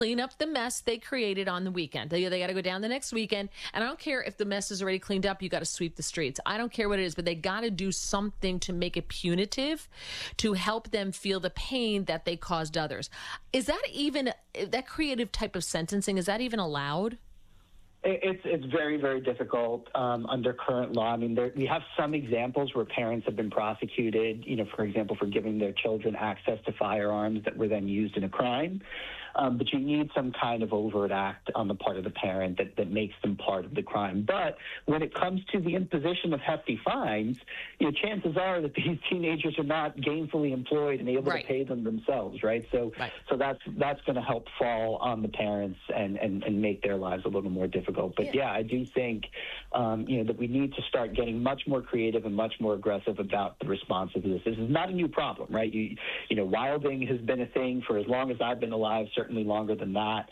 clean up the mess they created on the weekend. They got to go down the next weekend. And I don't care if the mess is already cleaned up, you got to sweep the streets. I don't care what it is, but they got to do something to make it punitive to help them feel the pain that they caused others. Is that even, that creative type of sentencing, is that even allowed? It's very, very difficult under current law. I mean, we have some examples where parents have been prosecuted, for example, for giving their children access to firearms that were then used in a crime. But you need some kind of overt act on the part of the parent that makes them part of the crime. But when it comes to the imposition of hefty fines, chances are that these teenagers are not gainfully employed and able to pay them themselves, right? So that's going to help fall on the parents and make their lives a little more difficult. But I do think that we need to start getting much more creative and much more aggressive about the response to this. This is not a new problem, right? Wilding has been a thing for as long as I've been alive, certainly longer than that.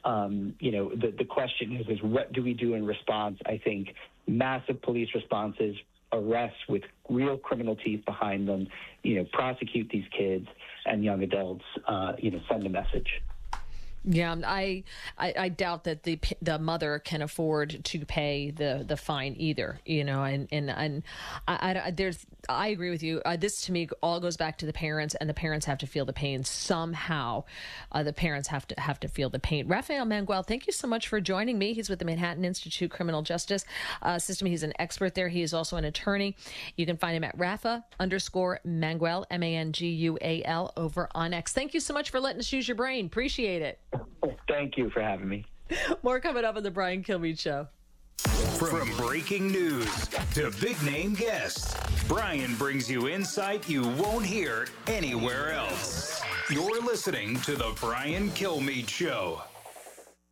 The question is what do we do in response? I think massive police responses, arrests with real criminal teeth behind them, prosecute these kids and young adults, send a message. Yeah, I doubt that the mother can afford to pay the fine either, and I agree with you. This to me all goes back to the parents, and the parents have to feel the pain somehow. The parents have to feel the pain. Rafael Mangual, thank you so much for joining me. He's with the Manhattan Institute Criminal Justice System. He's an expert there. He is also an attorney. You can find him at Rafa_Mangual, Mangual over on X. Thank you so much for letting us use your brain. Appreciate it. Thank you for having me. More coming up on the Brian Kilmeade Show. From breaking news to big name guests, Brian brings you insight you won't hear anywhere else. You're listening to the Brian Kilmeade Show.